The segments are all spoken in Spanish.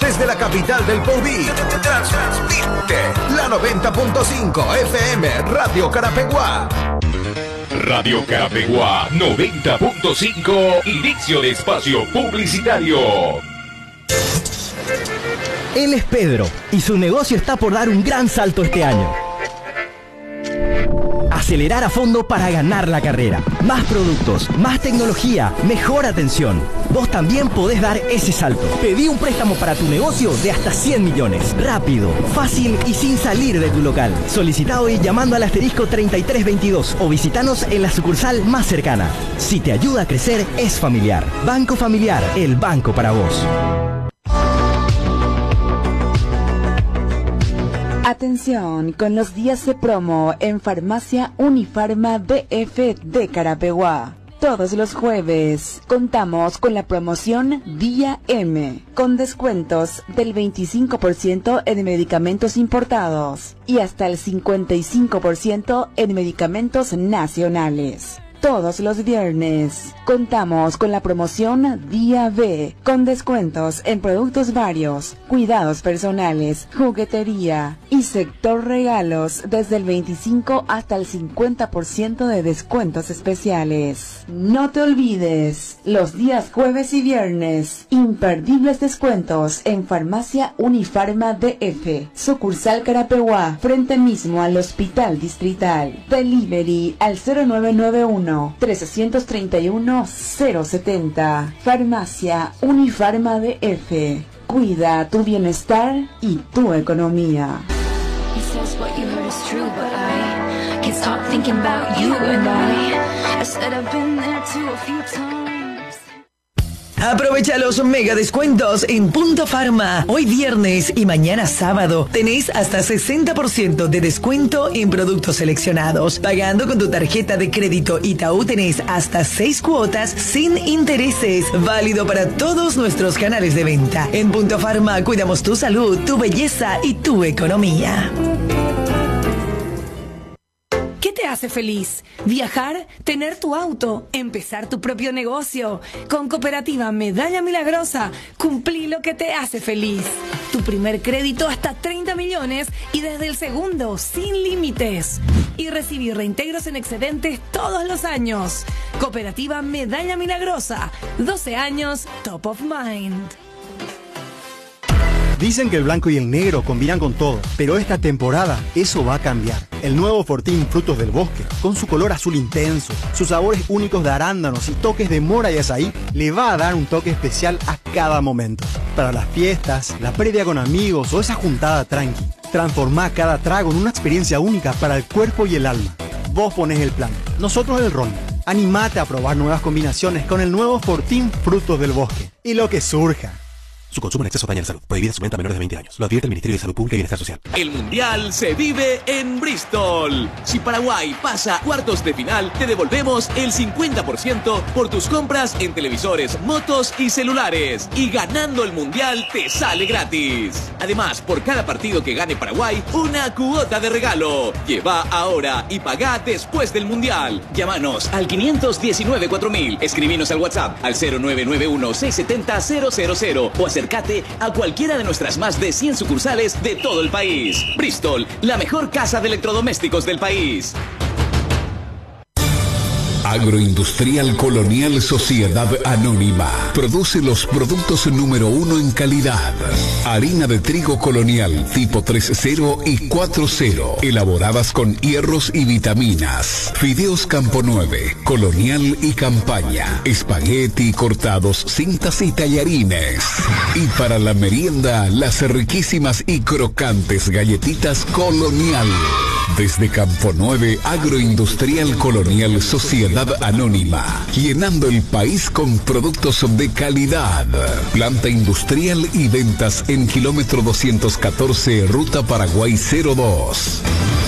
Desde la capital del Podí, transmite la 90.5 FM Radio Carapeguá. Radio Carapeguá 90.5, inicio de espacio publicitario. Él es Pedro y su negocio está por dar un gran salto este año. Acelerar a fondo para ganar la carrera. Más productos, más tecnología, mejor atención. Vos también podés dar ese salto. Pedí un préstamo para tu negocio de hasta 100 millones. Rápido, fácil y sin salir de tu local. Solicita hoy llamando al asterisco 3322 o visitanos en la sucursal más cercana. Si te ayuda a crecer, es familiar. Banco Familiar, el banco para vos. Atención con los días de promo en Farmacia Unifarma DF de Carapeguá. Todos los jueves contamos con la promoción Día M, con descuentos del 25% en medicamentos importados y hasta el 55% en medicamentos nacionales. Todos los viernes contamos con la promoción Día B, con descuentos en productos varios, cuidados personales, juguetería y sector regalos desde el 25 hasta el 50% de descuentos especiales. No te olvides, los días jueves y viernes, imperdibles descuentos en Farmacia Unifarma DF, sucursal Carapeguá, frente mismo al Hospital Distrital. Delivery al 0991-331-070. Farmacia Unifarma DF. Cuida tu bienestar y tu economía. Aprovecha los mega descuentos en Punto Farma. Hoy viernes y mañana sábado tenéis hasta 60% de descuento en productos seleccionados. Pagando con tu tarjeta de crédito Itaú tenés hasta 6 cuotas sin intereses. Válido para todos nuestros canales de venta. En Punto Farma cuidamos tu salud, tu belleza y tu economía. ¿Qué te hace feliz? Viajar, tener tu auto, empezar tu propio negocio. Con Cooperativa Medalla Milagrosa, cumplí lo que te hace feliz. Tu primer crédito hasta 30 millones y desde el segundo sin límites. Y recibir reintegros en excedentes todos los años. Cooperativa Medalla Milagrosa, 12 años, top of mind. Dicen que el blanco y el negro combinan con todo, pero esta temporada eso va a cambiar. El nuevo Fortín Frutos del Bosque, con su color azul intenso, sus sabores únicos de arándanos y toques de mora y azaí, le va a dar un toque especial a cada momento. Para las fiestas, la previa con amigos o esa juntada tranqui, transformá cada trago en una experiencia única para el cuerpo y el alma. Vos ponés el plan, nosotros el rol. Animate a probar nuevas combinaciones con el nuevo Fortín Frutos del Bosque. Y lo que surja. Su consumo en exceso daña la salud. Prohibida su venta a menores de 20 años. Lo advierte el Ministerio de Salud Pública y Bienestar Social. El Mundial se vive en Bristol. Si Paraguay pasa a cuartos de final, te devolvemos el 50% por tus compras en televisores, motos y celulares. Y ganando el Mundial te sale gratis. Además, por cada partido que gane Paraguay, una cuota de regalo. Lleva ahora y pagá después del Mundial. Llámanos al 519-4000. Escribinos al WhatsApp al 0991-670-000 o acércate a cualquiera de nuestras más de 100 sucursales de todo el país. Bristol, la mejor casa de electrodomésticos del país. Agroindustrial Colonial Sociedad Anónima produce los productos número 1 en calidad. Harina de trigo colonial tipo 3.0 y 4.0, elaboradas con hierros y vitaminas. Fideos Campo 9, colonial y campaña. Espagueti cortados, cintas y tallarines. Y para la merienda, las riquísimas y crocantes galletitas colonial. Desde Campo 9, Agroindustrial Colonial Sociedad Anónima, llenando el país con productos de calidad. Planta industrial y ventas en kilómetro 214, Ruta Paraguay 02.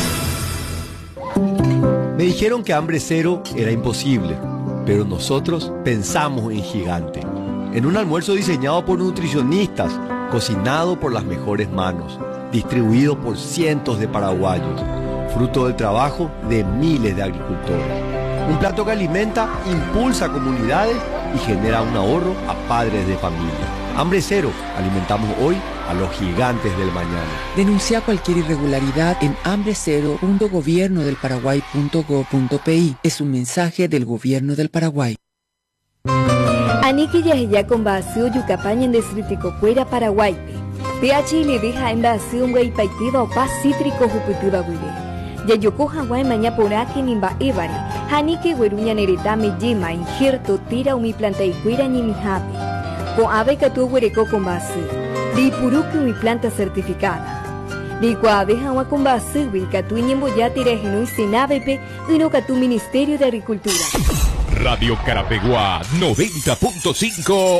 Me dijeron que hambre cero era imposible, pero nosotros pensamos en gigante. En un almuerzo diseñado por nutricionistas, cocinado por las mejores manos, distribuido por cientos de paraguayos, fruto del trabajo de miles de agricultores. Un plato que alimenta, impulsa comunidades y genera un ahorro a padres de familia. Hambre Cero, alimentamos hoy a los gigantes del mañana. Denuncia cualquier irregularidad en hambrecero.gobiernodelparaguay.go.pi. Es un mensaje del Gobierno del Paraguay. Aniki ya con vacío yucapaña en distrito Cuera, Paraguay. PH le deja en vacío un guaypaitiba o paz cítrico jupitiba guide. Ya yoko Hawaii maña por aquí nimba ebari. Haniki gueruña neretame yema injerto tira umi planta y cuera ni mi happy. Con ave que tu huereco con vacío. Di puruki mi planta certificada. Di cuave hawa con vacío y catuña emboyate regeno y senabepe y no catu Ministerio de Agricultura. Radio Carapeguá 90.5.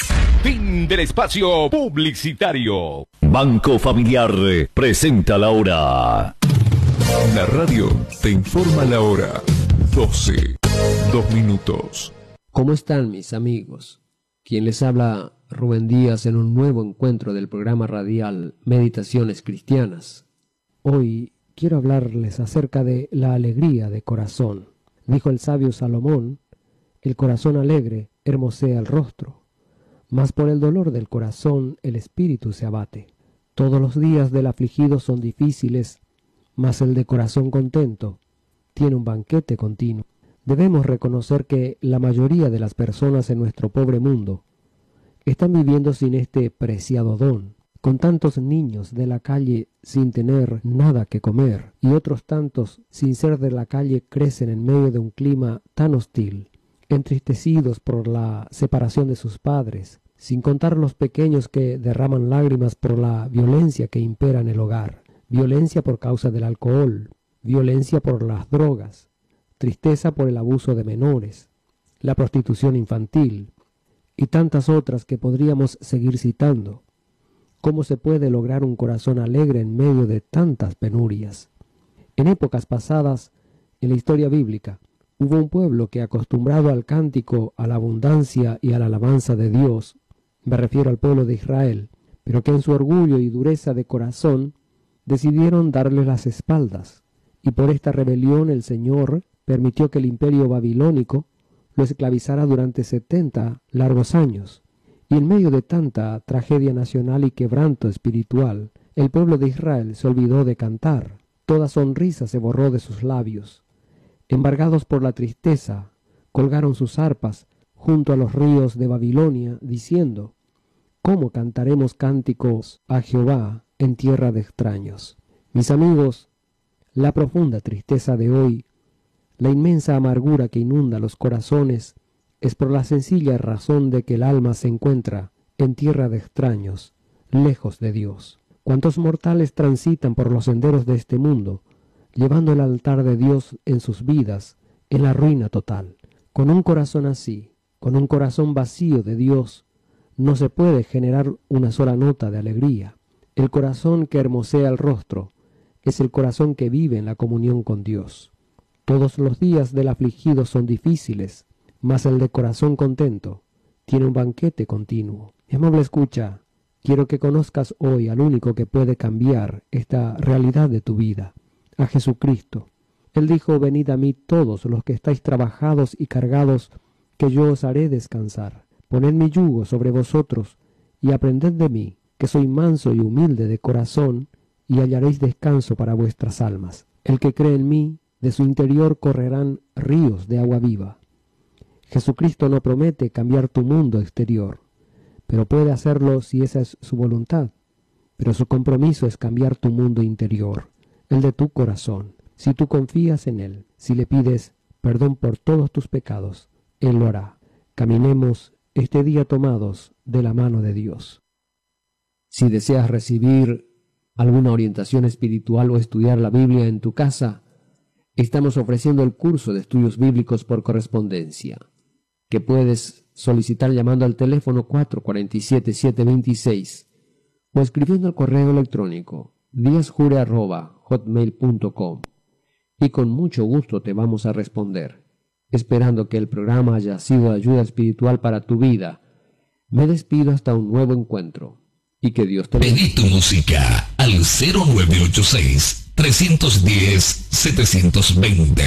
Fin del espacio publicitario. Banco Familiar presenta la hora. La radio te informa la hora. 12, 2 minutos. ¿Cómo están mis amigos? Quien les habla, Rubén Díaz, en un nuevo encuentro del programa radial Meditaciones Cristianas. Hoy quiero hablarles acerca de la alegría de corazón. Dijo el sabio Salomón: el corazón alegre hermosea el rostro, mas por el dolor del corazón el espíritu se abate. Todos los días del afligido son difíciles, mas el de corazón contento tiene un banquete continuo. Debemos reconocer que la mayoría de las personas en nuestro pobre mundo están viviendo sin este preciado don, con tantos niños de la calle sin tener nada que comer, y otros tantos sin ser de la calle crecen en medio de un clima tan hostil, entristecidos por la separación de sus padres, sin contar los pequeños que derraman lágrimas por la violencia que impera en el hogar, violencia por causa del alcohol, violencia por las drogas, tristeza por el abuso de menores, la prostitución infantil y tantas otras que podríamos seguir citando. ¿Cómo se puede lograr un corazón alegre en medio de tantas penurias? En épocas pasadas, en la historia bíblica, hubo un pueblo que, acostumbrado al cántico, a la abundancia y a la alabanza de Dios, me refiero al pueblo de Israel, pero que en su orgullo y dureza de corazón decidieron darle las espaldas, y por esta rebelión el Señor permitió que el imperio babilónico lo esclavizara durante 70 largos años. Y en medio de tanta tragedia nacional y quebranto espiritual, el pueblo de Israel se olvidó de cantar. Toda sonrisa se borró de sus labios. Embargados por la tristeza, colgaron sus arpas junto a los ríos de Babilonia, diciendo: ¿cómo cantaremos cánticos a Jehová en tierra de extraños? Mis amigos, la profunda tristeza de hoy, la inmensa amargura que inunda los corazones, es por la sencilla razón de que el alma se encuentra en tierra de extraños, lejos de Dios. ¿Cuántos mortales transitan por los senderos de este mundo, llevando el altar de Dios en sus vidas, en la ruina total? Con un corazón así, con un corazón vacío de Dios, no se puede generar una sola nota de alegría. El corazón que hermosea el rostro es el corazón que vive en la comunión con Dios. Todos los días del afligido son difíciles, mas el de corazón contento tiene un banquete continuo. Mi amable escucha, quiero que conozcas hoy al único que puede cambiar esta realidad de tu vida, a Jesucristo. Él dijo: venid a mí todos los que estáis trabajados y cargados, que yo os haré descansar. Poned mi yugo sobre vosotros y aprended de mí, que soy manso y humilde de corazón, y hallaréis descanso para vuestras almas. El que cree en mí, de su interior correrán ríos de agua viva. Jesucristo no promete cambiar tu mundo exterior, pero puede hacerlo si esa es su voluntad. Pero su compromiso es cambiar tu mundo interior, el de tu corazón. Si tú confías en Él, si le pides perdón por todos tus pecados, Él lo hará. Caminemos este día tomados de la mano de Dios. Si deseas recibir alguna orientación espiritual o estudiar la Biblia en tu casa, estamos ofreciendo el curso de estudios bíblicos por correspondencia, que puedes solicitar llamando al teléfono 447-726 o escribiendo al correo electrónico diasjure@hotmail.com, y con mucho gusto te vamos a responder. Esperando que el programa haya sido de ayuda espiritual para tu vida, me despido hasta un nuevo encuentro, y que Dios te bendiga. Pedí tu música al 0986 310 720.